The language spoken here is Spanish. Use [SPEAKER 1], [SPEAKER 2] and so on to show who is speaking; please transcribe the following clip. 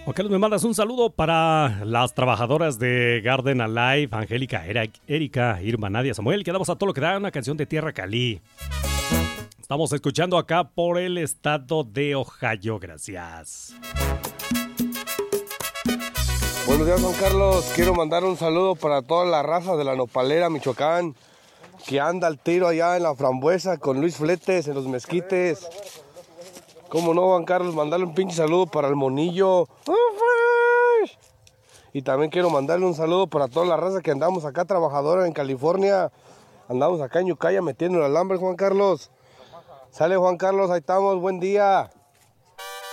[SPEAKER 1] Ok, me mandas un saludo para las trabajadoras de Garden Alive, Angélica, Erika, Irma, Nadia, Samuel. Quedamos a todo lo que da una canción de Tierra Cali. Estamos escuchando acá por el estado de Ohio. Gracias.
[SPEAKER 2] Buenos días, Juan Carlos. Quiero mandar un saludo para toda la raza de la Nopalera, Michoacán, que anda al tiro allá en la Frambuesa con Luis Fletes en los mezquites. ¿Cómo no, Juan Carlos? Mandarle un pinche saludo para el Monillo. Y también quiero mandarle un saludo para toda la raza que andamos acá trabajadora en California. Andamos acá en Ucaya metiendo el alambre, Juan Carlos. Sale, Juan Carlos, ahí estamos, buen día.